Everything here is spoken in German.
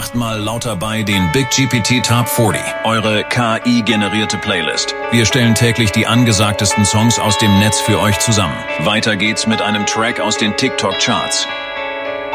8-mal lauter bei den Big GPT Top 40, eure KI-generierte Playlist. Wir stellen täglich die angesagtesten Songs aus dem Netz für euch zusammen. Weiter geht's mit einem Track aus den TikTok-Charts.